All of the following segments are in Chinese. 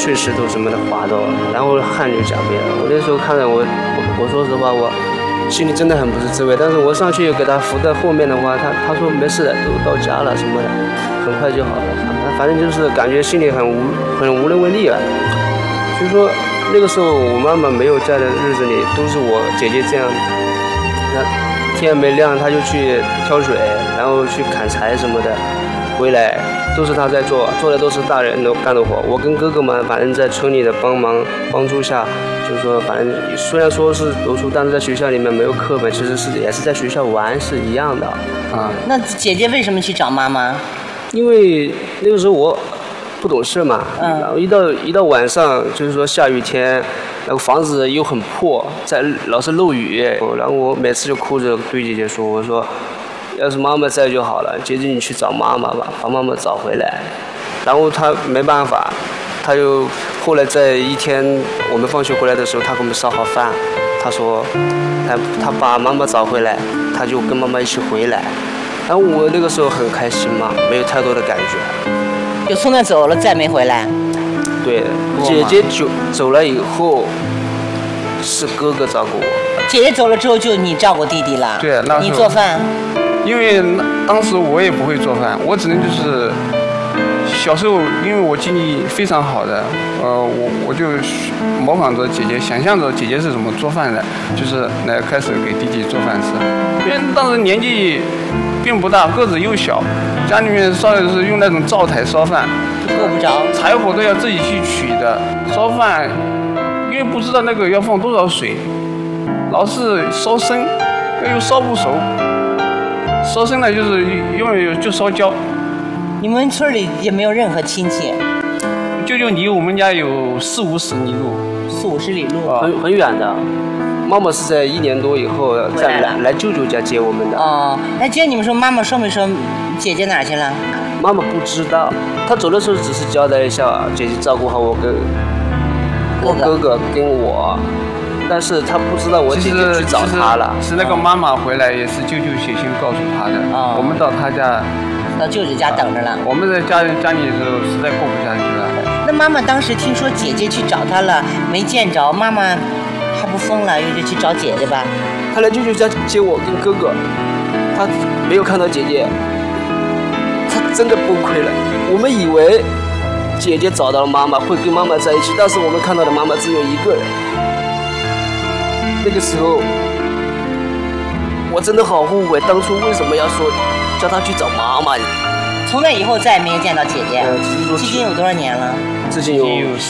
吃石头什么的滑到，然后汗就浃背了。我那时候看着我说实话，我心里真的很不是滋味。但是我上去给他扶在后面的话，他说没事的，都到家了什么的，很快就好了。反正就是感觉心里很无能为力了。所以说那个时候我妈妈没有在的日子里，都是我姐姐这样。那天没亮，她就去挑水，然后去砍柴什么的，回来都是她在做的都是大人都干的活。我跟哥哥们反正在村里的帮助下，就是说反正虽然说是读书，但是在学校里面没有课本，其实也是在学校玩是一样的啊。 那姐姐为什么去找妈妈？ 因为那个时候我不懂事嘛，然后一到晚上，就是说下雨天，那个房子又很破，老是漏雨，然后我每次就哭着对姐姐说，我说要是妈妈在就好了，姐姐你去找妈妈吧，把妈妈找回来。然后她没办法，她就后来在一天我们放学回来的时候，她给我们烧好饭，她说她把妈妈找回来，她就跟妈妈一起回来。然后我那个时候很开心嘛，没有太多的感觉。 就从那走了，再没回来。 对，姐姐走了以后，是哥哥照顾我。 姐姐走了之后，就你照顾弟弟了。 对，那你做饭。 因为当时我也不会做饭，我只能就是小时候，因为我经济非常好的，我就模仿着姐姐，想象着姐姐是怎么做饭的，就是来开始给弟弟做饭吃。因为当时年纪并不大，个子又小，家里面烧的是用那种灶台烧饭， 够不着， 柴火都要自己去取的。烧饭，因为不知道那个要放多少水，老是烧生，又烧不熟。烧生呢，就是永远就烧焦。 你们村里也没有任何亲戚？ 就离我们家有40-50里路。 40-50里路， 很远的。妈妈是在1年多以后再来舅舅家接我们的。 哦，那接你们说妈妈说没说姐姐哪儿去了？ 妈妈不知道，她走的时候只是交代一下姐姐照顾好我跟我哥哥跟我。但是他不知道我姐姐去找他了。 是那个妈妈回来也是舅舅写信告诉他的。我们到他家， 到舅舅家等着了。 我们在家里的时候实在过不下去了。 那妈妈当时听说姐姐去找他了，没见着，妈妈还不疯了，又去找姐姐吧？ 他来舅舅家接我跟哥哥，他没有看到姐姐，他真的崩溃了。我们以为姐姐找到了妈妈，会跟妈妈在一起，但是我们看到的妈妈只有一个人。那个时候，我真的好后悔，当初为什么要说叫他去找妈妈？ 从那以后再也没有见到姐姐。至今有多少年了？ 至今有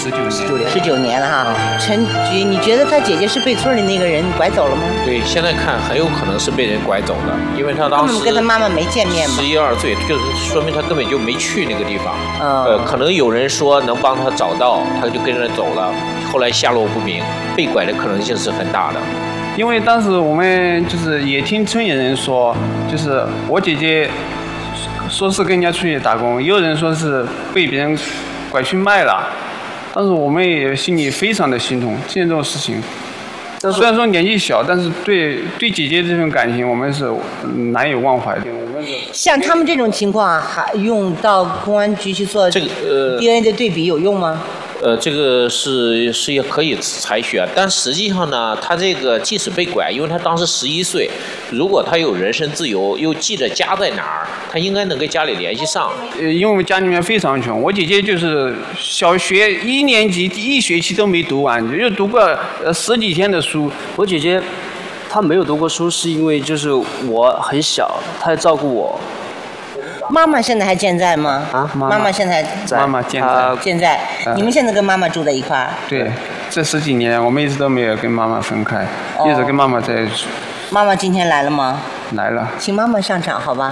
19年。 19年了哈。陈局，你觉得他姐姐是被村里那个人拐走了吗？ 对，现在看很有可能是被人拐走的，因为他当时跟他妈妈没见面嘛。 11、12岁，就是说明他根本就没去那个地方。可能有人说能帮他找到，他就跟着走了，后来下落不明，被拐的可能性是很大的。 因为当时我们就是也听村里人说，就是我姐姐说是跟人家出去打工，也有人说是被别人拐去卖了。当时我们也心里非常的心痛，这种事情。虽然说年纪小，但是对姐姐这份感情，我们是难以忘怀的。 像他们这种情况，还用到公安局去做这个DNA 的对比有用吗？ 这个是也可以采取啊，但实际上呢，他这个即使被拐，因为他当时11岁，如果他有人身自由，又记着家在哪儿，他应该能跟家里联系上。 因为家里面非常穷，我姐姐就是小学1年级1学期都没读完，就读过10几天的书。 我姐姐她没有读过书，是因为就是我很小，她要照顾我。 妈妈现在还健在吗？ 啊， 妈妈现在在。 妈妈健在。你们现在跟妈妈住在一块儿？ 对，这10几年我们一直都没有跟妈妈分开，一直跟妈妈在一起。 妈妈今天来了吗？ 来了。 请妈妈上场，好吧？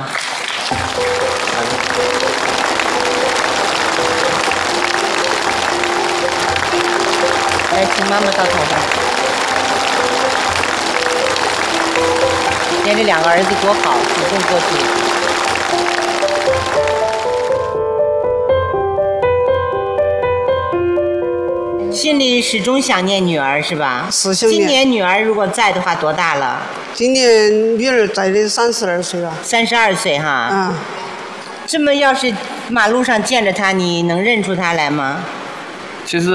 来，请妈妈到台上。连这2个儿子多好，主动过去。心里始终想念女儿是吧？ 是想念。 今年女儿如果在的话，多大了？ 今年女儿在的32岁了。 32岁哈。这么要是马路上见着她，你能认出她来吗？ 其实。